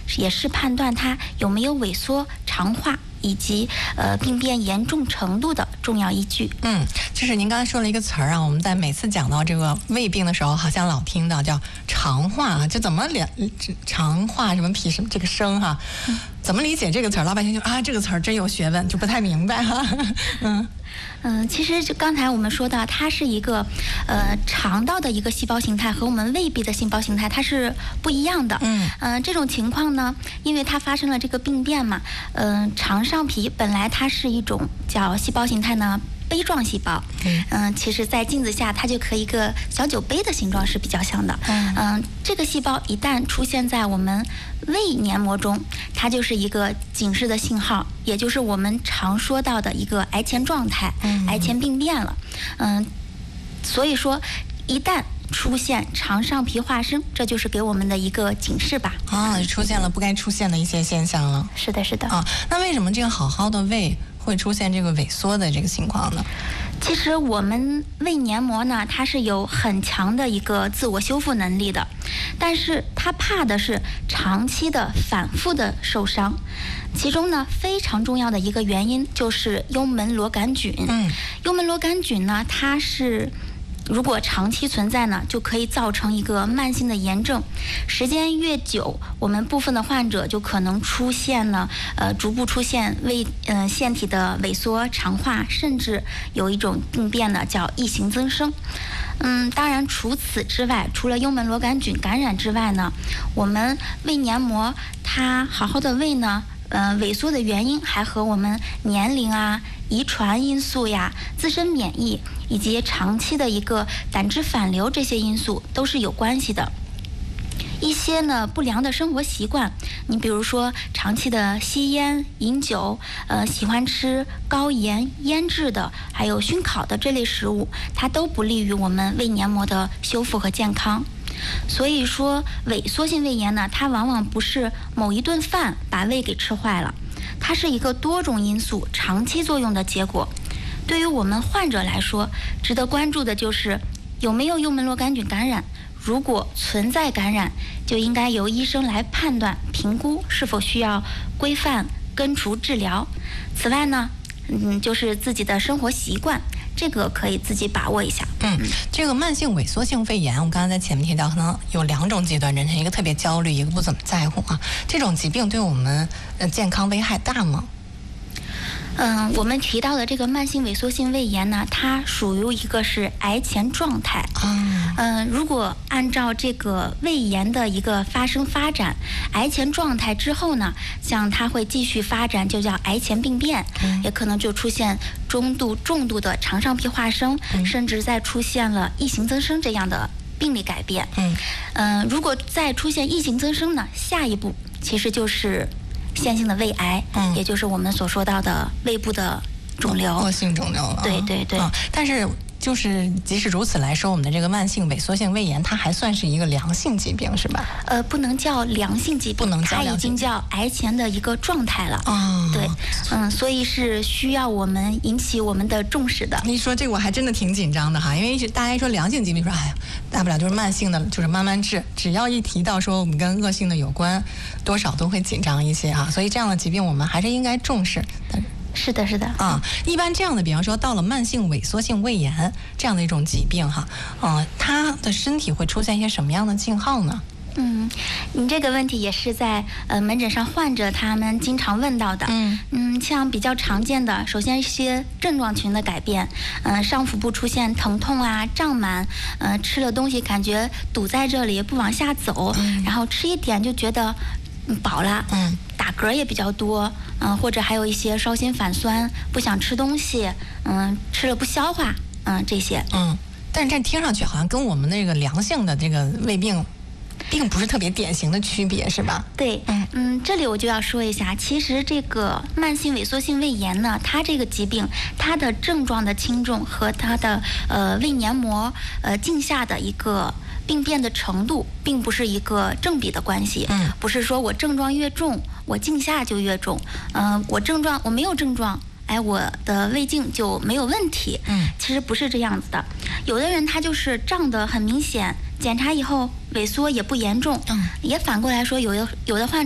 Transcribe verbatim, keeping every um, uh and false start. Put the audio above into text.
也是判断它有没有萎缩、肠化以及呃病变严重程度的重要依据。 嗯，就是您刚才说了一个词儿啊，我们在每次讲到这个胃病的时候，好像老听到叫肠化啊，就怎么连肠化什么脾什么这个生哈、啊嗯，怎么理解这个词儿？老百姓就啊，这个词儿真有学问，就不太明白哈、啊。嗯。 嗯，其实就刚才我们说到，它是一个呃肠道的一个细胞形态和我们胃壁的细胞形态它是不一样的。 嗯， 呃，这种情况呢，因为它发生了这个病变嘛，嗯、呃，肠上皮本来它是一种叫细胞形态呢。杯状细胞，嗯、呃，其实，在镜子下，它就和一个小酒杯的形状是比较像的。嗯、呃，这个细胞一旦出现在我们胃黏膜中，它就是一个警示的信号，也就是我们常说到的一个癌前状态，嗯、癌前病变了。嗯、呃，所以说，一旦出现肠上皮化生，这就是给我们的一个警示吧。 啊，出现了不该出现的一些现象了。 是的，是的。 啊，那为什么这个好好的胃会出现这个萎缩的这个情况呢？ 其实我们胃黏膜呢，它是有很强的一个自我修复能力的，但是它怕的是长期的反复的受伤。其中呢，非常重要的一个原因就是幽门螺杆菌。 嗯， 幽门螺杆菌呢，它是如果长期存在呢，就可以造成一个慢性的炎症，时间越久，我们部分的患者就可能出现了呃逐步出现胃呃腺体的萎缩、肠化，甚至有一种病变呢叫异型增生。嗯，当然除此之外，除了幽门螺杆菌感染之外呢，我们胃黏膜它好好的胃呢。呃，萎缩的原因还和我们年龄啊、遗传因素呀、自身免疫以及长期的一个胆汁反流这些因素都是有关系的。一些呢不良的生活习惯，你比如说长期的吸烟、饮酒，呃，喜欢吃高盐、腌制的，还有熏烤的这类食物，它都不利于我们胃黏膜的修复和健康。所以说，萎缩性胃炎呢，它往往不是某一顿饭把胃给吃坏了，它是一个多种因素长期作用的结果。对于我们患者来说，值得关注的就是有没有幽门螺杆菌感染。如果存在感染，就应该由医生来判断、评估是否需要规范根除治疗。此外呢，嗯，就是自己的生活习惯。这个可以自己把握一下。 嗯，这个慢性萎缩性肺炎，我们刚才在前面提到，可能有两种极端人群，一个特别焦虑，一个不怎么在乎啊。这种疾病对我们呃健康危害大吗？ 嗯，我们提到的这个慢性萎缩性胃炎呢，它属于一个是癌前状态。 嗯， 呃，如果按照这个胃炎的一个发生发展，癌前状态之后呢，像它会继续发展，就叫癌前病变，嗯、也可能就出现中度、重度的肠上皮化生，嗯、甚至再出现了异型增生这样的病理改变。 嗯， 呃，如果再出现异型增生呢，下一步其实就是腺性的胃癌，嗯，也就是我们所说到的胃部的肿瘤， 恶性肿瘤了。 对对对、 嗯。但是就是即使如此来说，我们的这个慢性萎缩性胃炎，它还算是一个良性疾病，是吧？ 呃，不能叫良性疾病， 不能叫良性疾病， 它已经叫癌前的一个状态了。 哦， 对，嗯，所以是需要我们引起我们的重视的。 你说这个我还真的挺紧张的哈，因为大家一说良性疾病，说哎呀，大不了就是慢性的，就是慢慢治。只要一提到说我们跟恶性的有关，多少都会紧张一些哈。所以这样的疾病我们还是应该重视。 是的，是的啊，一般这样的，比方说到了慢性萎缩性胃炎这样的一种疾病哈，呃，他的身体会出现一些什么样的信号呢？ 嗯，你这个问题也是在呃门诊上患者他们经常问到的。 嗯嗯，像比较常见的，首先一些症状群的改变，嗯、呃，上腹部出现疼痛啊、胀满，呃，吃了东西感觉堵在这里不往下走，嗯、然后吃一点就觉得饱了， 嗯， 打嗝也比较多，嗯、呃，或者还有一些烧心反酸，不想吃东西，嗯、呃，吃了不消化，嗯、呃，这些。 嗯，但是这听上去好像跟我们那个良性的这个胃病并不是特别典型的区别，是吧？ 对，嗯嗯，这里我就要说一下，其实这个慢性萎缩性胃炎呢，它这个疾病，它的症状的轻重和它的呃胃黏膜呃镜下的一个病变的程度，并不是一个正比的关系。 嗯， 不是说我症状越重，我镜下就越重。嗯、呃，我症状我没有症状，哎，我的胃镜就没有问题。 嗯， 其实不是这样子的。有的人他就是胀得很明显，检查以后萎缩也不严重。嗯，也反过来说，有的有的患者